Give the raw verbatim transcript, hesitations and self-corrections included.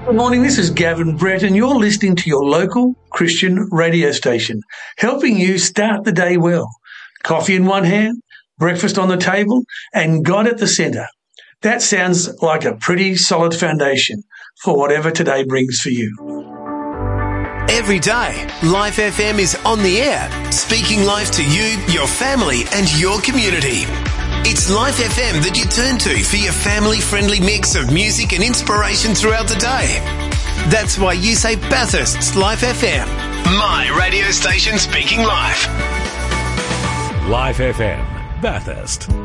Good morning, this is Gavin Brett and you're listening to your local Christian radio station, helping you start the day well. Coffee in one hand, breakfast on the table, and God at the centre. That sounds like a pretty solid foundation for whatever today brings for you. Every day, Life F M is on the air, speaking life to you, your family and your community. It's Life F M that you turn to for your family-friendly mix of music and inspiration throughout the day. That's why you say Bathurst's Life F M. My radio station speaking life. Life F M, Bathurst.